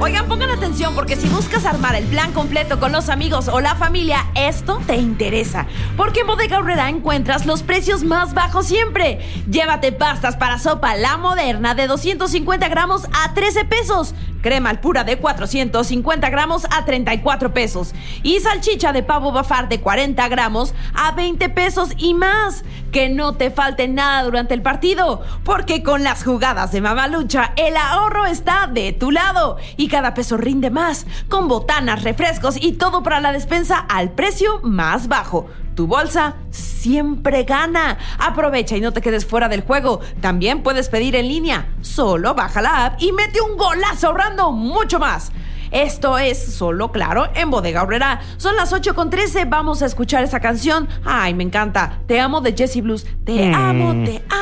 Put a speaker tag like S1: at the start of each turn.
S1: Oigan, pongan atención porque si buscas armar el plan completo con los amigos o la familia, esto te interesa. Porque en Bodega Aurrerá encuentras los precios más bajos siempre. Llévate pastas para sopa La Moderna de 250 gramos a 13 pesos. Crema al pura de 450 gramos a 34 pesos. Y salchicha de pavo Bafar de 40 gramos a 20 pesos y más. Que no te falte nada durante el partido, porque con las jugadas de Mamalucha, el ahorro está de tu lado. Y cada peso rinde más, con botanas, refrescos y todo para la despensa al precio más bajo. Tu bolsa siempre gana. Aprovecha y no te quedes fuera del juego. También puedes pedir en línea. Solo baja la app y mete un golazo ahorrando mucho más. Esto es solo, claro, en Bodega Aurrerá. Son las 8:13. Vamos a escuchar esa canción. Ay, me encanta. Te amo de Jessie Blues. Te amo, te amo.